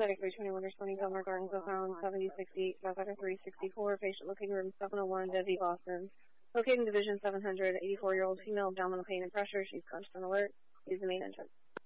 Medic 321 responding to Elmer Gardens, found 7060, Southwestern 364, patient locating room 701, Desi, Boston. Locating division 700, 84-year-old female, abdominal pain and pressure. She's conscious and alert. Use the main entrance.